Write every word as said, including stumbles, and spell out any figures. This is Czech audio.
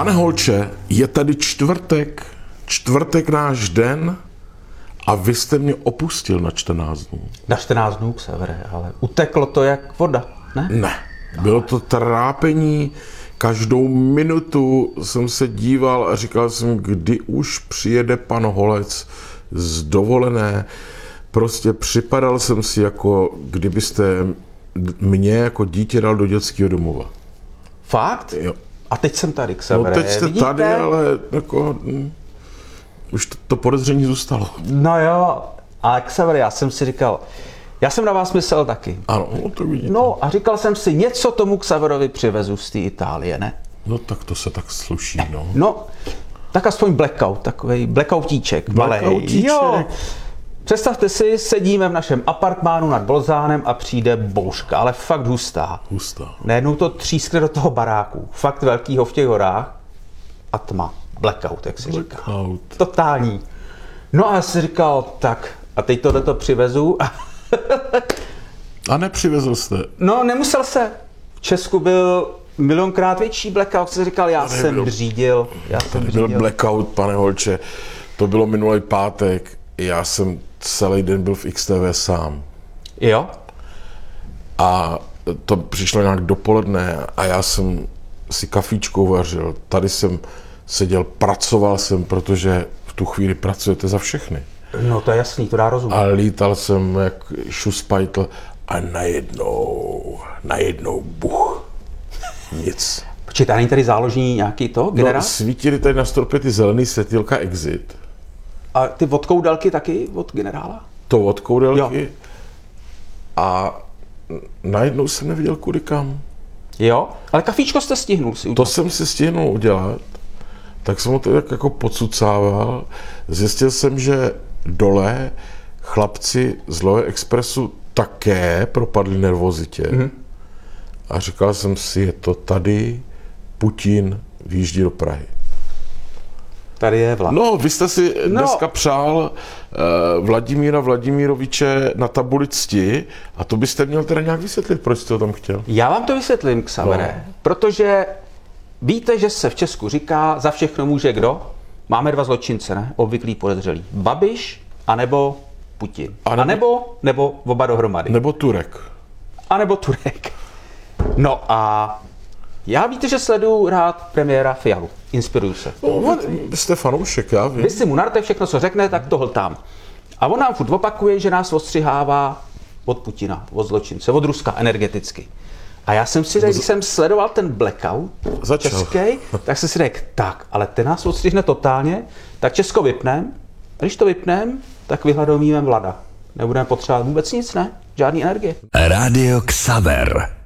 Pane Holče, je tady čtvrtek, čtvrtek náš den a vy jste mě opustil na čtrnáct dnů. Na čtrnáct dnů, Xavere, ale uteklo to jak voda, ne? Ne, bylo to trápení, každou minutu jsem se díval a říkal jsem, kdy už přijede pan Holec z dovolené. Prostě připadal jsem si, jako kdybyste mě jako dítě dal do dětského domova. Fakt? Jo. A teď jsem tady, Xavere. No teď jste Vidíte? tady, ale jako, hm, už to, to podezření zůstalo. No jo, ale Xavere, já jsem si říkal, já jsem na vás myslel taky. Ano, no to vidíte. No a říkal jsem si, něco tomu Xaverovi přivezu z té Itálie, ne? No tak to se tak sluší, no. No, tak aspoň blackout, takovej blackoutíček. Blackoutíček. Jo. Představte si, sedíme v našem apartmánu nad Bolzánem a přijde bouřka, ale fakt hustá. Hustá. Najednou to třískne do toho baráku, fakt velkýho v těch horách a tma. Blackout, jak se říká. Blackout. Totální. No a já si říkal, tak a teď tohleto přivezu. A nepřivezl jste. No, nemusel se. V Česku byl milionkrát větší blackout, jsem říkal, já Tady jsem byl- řídil. Já jsem Tady byl řídil. blackout, pane Holče. To bylo minulý pátek. Já jsem celý den byl v X T V sám. Jo? A to přišlo nějak dopoledne a já jsem si kafíčko vařil. Tady jsem seděl, pracoval jsem, protože v tu chvíli pracujete za všechny. No to je jasný, to dá rozum. A lítal jsem jak šuspajtl a najednou, najednou buch. Nic. Počkej, tady není tady záložní nějaký to, generál? No, svítily tady na stropě ty zelený světýlka Exit. A ty odkoudelky taky od generála? To od koudelky. A najednou jsem neviděl kudy kam. Jo? Ale kafíčko jste stihnul si To udělat. jsem si stihnul udělat, tak jsem ho to tak jako podsucával. Zjistil jsem, že dole chlapci z Love Expressu také propadli nervozitě. Mm-hmm. A říkal jsem si, je to tady, Putin výjíždí do Prahy. Tady je vlak. No, vy jste si No. dneska přál uh, Vladimíra Vladimiroviče na tabuli cti a to byste měl teda nějak vysvětlit, proč jste to tam chtěl. Já vám to vysvětlím, Xavere, no. Protože víte, že se v Česku říká, za všechno může kdo? Máme dva zločince, ne? Obvyklý podezřelý. Babiš anebo Putin. A A nebo- nebo, nebo oba dohromady. Nebo Turek. A nebo Turek. No a já víte, že sleduju rád premiéra Fialu. Inspiruju se. No, vy jste fanoušek, já vím. Vy si mu narte všechno, co řekne, tak to hltám. A on nám furt opakuje, že nás ostřihává od Putina, od zločince, od Ruska energeticky. A já jsem si řekl, když jsem sledoval ten blackout Začal. český, tak jsem si řekl, tak, ale ten nás ostřihne totálně, tak Česko vypnem. A když to vypnem, tak vyhladovíme Vlada. Nebudeme potřebovat vůbec nic, ne? Žádný energie. Rádio Xaver.